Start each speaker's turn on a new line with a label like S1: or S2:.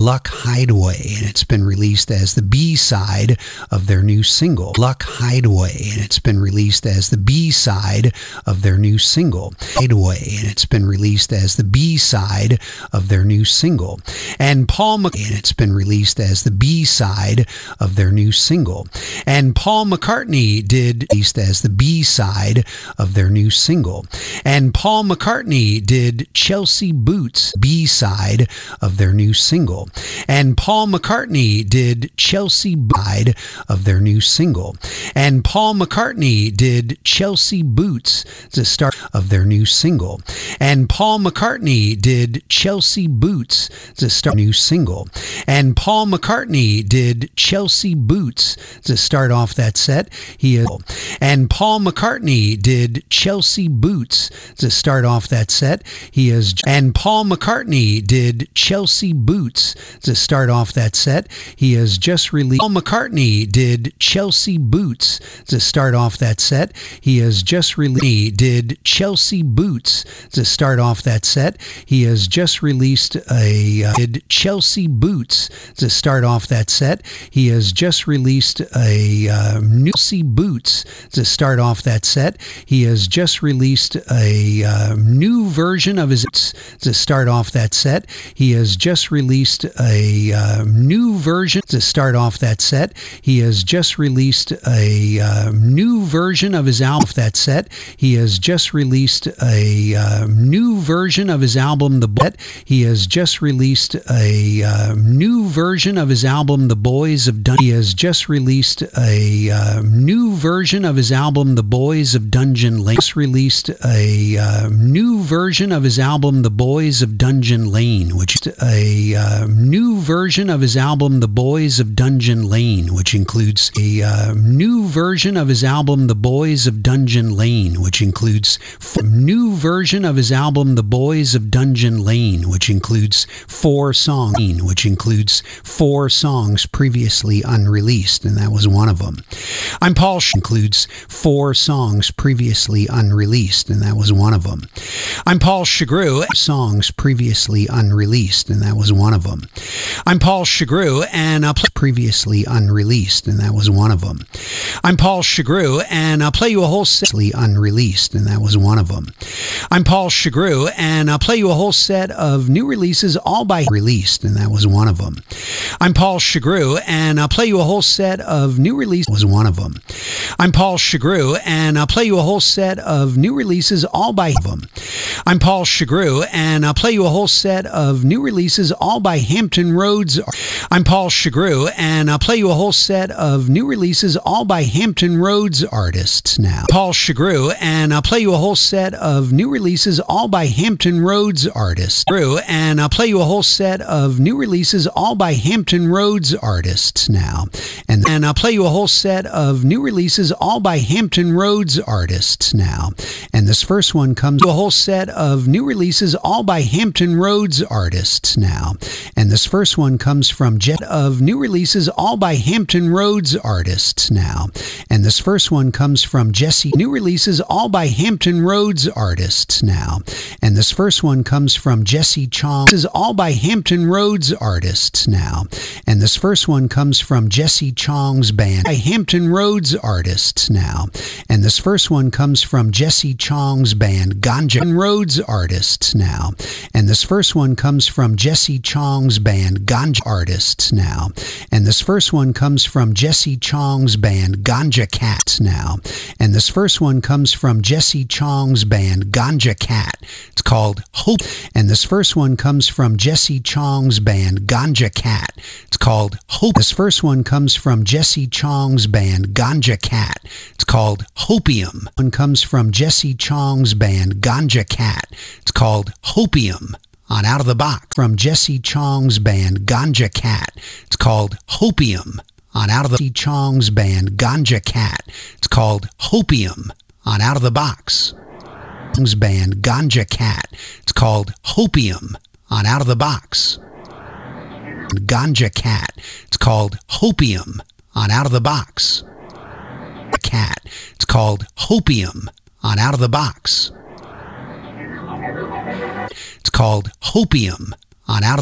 S1: Luck Hideaway, and it's been released as the B-side of their new single. Luck Hideaway, and it's been released as the B-side of their new single. Hideaway, and it's been released as the B-side of their new single. And Paul McCartney, and it's been released as the B-side of their new single. And Paul McCartney did released as the B-side of their new single. And Paul McCartney did Chelsea Boots, B-side of their new single. And Paul McCartney did Chelsea side of their new single. And Paul McCartney did Chelsea Boots, the start of their new single. And Paul McCartney did Chelsea Boots, the start new single. And Paul McCartney did Chelsea Boots to start off that set. And Paul McCartney did Chelsea Boots to start off that set. And Paul McCartney did Chelsea Boots to start off that set. He has just released. Paul McCartney did Chelsea Boots to start off that set. He has just released. Did Chelsea Boots to start off that set. He has just released a did Chelsea Boots to start off that set. He has just released a new Chelsea Boots to start off that set. He has just released a new version of his to start off that set. He has just released a new version to start off that set. He has just released a new version of his album. That set. He has just released a new version of his album. He has just released a new version of his album. The Boys of Dungeon. He has just released a new version of his album. The Boys of Dungeon Lane. Released a new version of his album. The Boys of Dungeon Lane, which is a new version of his album. The Boys of Dungeon Lane, which includes a new version of his album. The Boys of Dungeon Lane, which includes new version of his album. The Boys of Dungeon Lane, which includes 4 songs previously unreleased, and that was one of them. I'm Paul includes 4 songs previously unreleased, and that was one of them. I'm Paul Shagru. Songs previously unreleased, and that was one of them. I'm Paul Shagru, and previously unreleased, and that was one of them. I'm Paul Shagru, and I'll play you a whole set unreleased, and that was one of them. I'm Paul Shagru, and I'll play you a whole set of new releases, all by released, and that was one of them. I'm Paul Shagru, and I'll play you a whole set of new releases. Was one of them. I'm Paul Shagru, and I'll play you a whole set of new releases, all by them. I'm Paul Shagru, and I'll play you a whole set of new releases, all by Hampton Roads. I'm Paul Shagru, and I'll play you a whole set of new releases, all by Hampton Roads artists now. Paul Shagru, and I'll play you a whole set of new releases, all by Hampton Roads artists. And I'll play you a whole set of new releases, all by Hampton Roads artists now. And I'll play you a whole set of new releases, all by Hampton Roads artists now. And this first one comes to a whole set of new releases, all by Hampton Roads artists now. And this first one comes from Jet of new releases, all by Hampton Roads artists now. And this first one comes from Jesse. New releases, all by Hampton Roads artists now. And this first one comes from Jesse Chong. This is all by Hampton Roads artists now. And this first one comes from Jesse Chong's band by Hampton Roads artists now. And this first one comes from Jesse Chong's band Ganja Roads artists now. And this first one comes from Jesse Chong's band Ganja artists now. And this first one comes from Jesse Chong's band Ganja Cat now. And this first one comes from Jesse Chong's band Ganja Cat. It's called Hope. And this first one comes from Jesse Chong's band Ganja Cat. It's called Hope. This first one comes from Jesse Chong's band Ganja Cat. It's called Hopium. One comes from Jesse Chong's band Ganja Cat. It's called Hopium. On Out of the Box from Jesse Chong's band Ganja Cat. It's called Hopium. On Out of the Chong's band Ganja Cat. It's called Hopium. On Out of the Box. Band Ganja Cat. It's called Hopium. On Out of the Box. Ganja Cat. It's called Hopium. On Out of the Box. Cat. It's called Hopium. On Out of the Box. It's called Hopium. On Out of